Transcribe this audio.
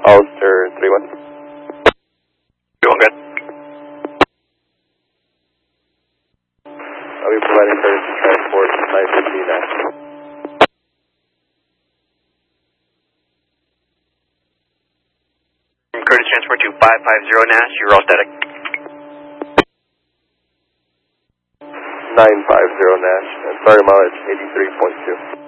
Ulster 3-1. 3-1, good. I'll be providing courtesy transport 915 Nash. Courtesy transport to 550 Nash, you're all static. 950 Nash, and starting mileage 83.2.